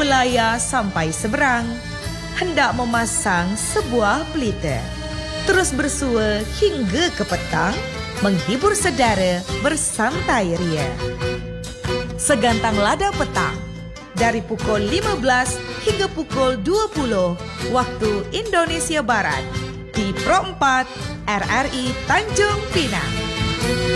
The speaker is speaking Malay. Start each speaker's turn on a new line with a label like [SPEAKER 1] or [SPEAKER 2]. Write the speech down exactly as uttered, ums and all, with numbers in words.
[SPEAKER 1] Belaya sampai seberang, hendak memasang sebuah pelita. Terus bersua hingga ke petang, menghibur saudara bersantai ria. Segantang lada petang, dari pukul lima belas hingga pukul dua puluh waktu Indonesia Barat, di Pro empat R R I Tanjung Pinang.